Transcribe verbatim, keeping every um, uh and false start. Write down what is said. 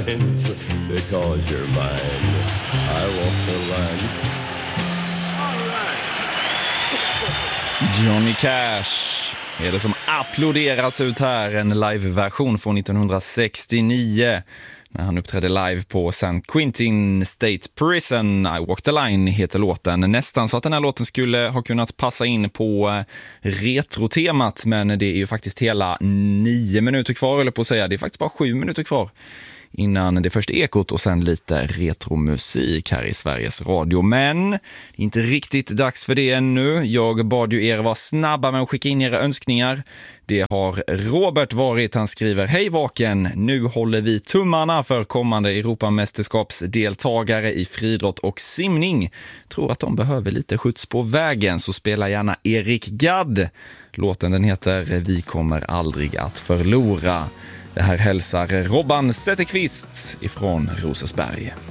lines because you're mine. I walk the line. Johnny Cash är det som applåderas ut här, en live-version från nittonhundrasextionio när han uppträdde live på San Quentin State Prison. I Walk the Line heter låten. Nästan så att den här låten skulle ha kunnat passa in på retrotemat, men det är ju faktiskt hela nio minuter kvar, eller på att säga. Det är faktiskt bara sju minuter kvar innan det första ekot och sen lite retromusik här i Sveriges Radio. Men det är inte riktigt dags för det ännu. Jag bad ju er vara snabba med att skicka in era önskningar. Det har Robert varit. Han skriver: Hej Vaken, nu håller vi tummarna för kommande Europamästerskapsdeltagare i friidrott och simning. Tror att de behöver lite skjuts på vägen, så spela gärna Erik Gadd. Låten den heter Vi kommer aldrig att förlora. Det här hälsar Robban Zetterqvist ifrån Rosersberg.